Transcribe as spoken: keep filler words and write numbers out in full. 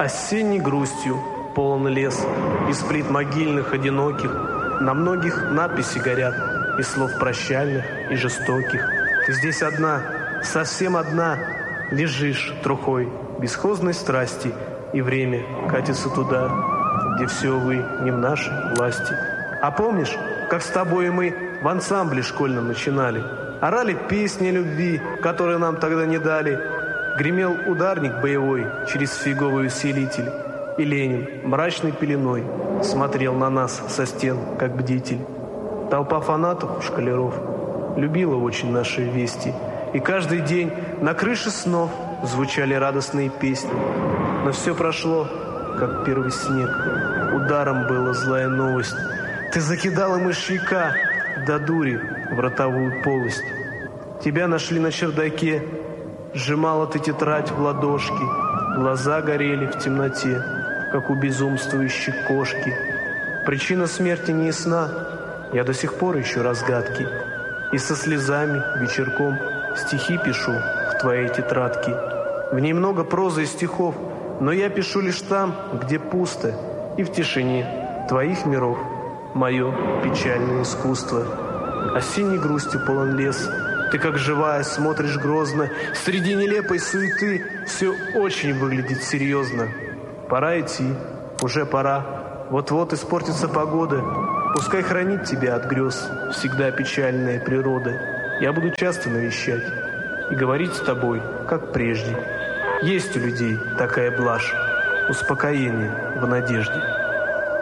Осенней грустью полон лес, из плит могильных одиноких, на многих надписи горят, из слов прощальных и жестоких. Ты здесь одна, совсем одна, лежишь трухой бесхозной страсти, и время катится туда, где все, увы, не в нашей власти. А помнишь, как с тобой мы в ансамбле школьном начинали? Орали песни любви, которые нам тогда не дали. Гремел ударник боевой через фиговый усилитель, и Ленин мрачной пеленой смотрел на нас со стен, как бдитель. Толпа фанатов, школяров, любила очень наши вести, и каждый день на крыше снов звучали радостные песни. Но все прошло, как первый снег. Ударом была злая новость. Ты закидала мышьяка до дури в ротовую полость. Тебя нашли на чердаке, сжимала ты тетрадь в ладошки, глаза горели в темноте, как у безумствующей кошки. Причина смерти не ясна, я до сих пор ищу разгадки, и со слезами вечерком стихи пишу в твоей тетрадке. В ней много прозы и стихов, но я пишу лишь там, где пусто, и в тишине твоих миров мое печальное искусство. Осенней грустью полон лес, ты как живая смотришь грозно, среди нелепой суеты все очень выглядит серьезно. Пора идти, уже пора, вот-вот испортится погода, пускай хранит тебя от грез всегда печальная природа. Я буду часто навещать и говорить с тобой, как прежде. Есть у людей такая блажь, успокоение в надежде.